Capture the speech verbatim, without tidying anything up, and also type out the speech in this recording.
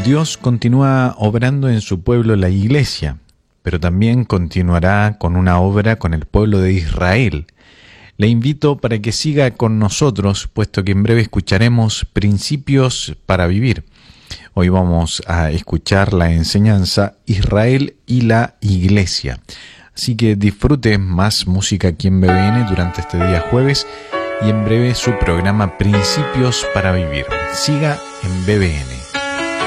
Dios continúa obrando en su pueblo, la Iglesia, pero también continuará con una obra con el pueblo de Israel. Le invito para que siga con nosotros, puesto que en breve escucharemos Principios para Vivir. Hoy vamos a escuchar la enseñanza Israel y la Iglesia. Así que disfrute más música aquí en B B N durante este día jueves y en breve su programa Principios para Vivir. Siga en B B N.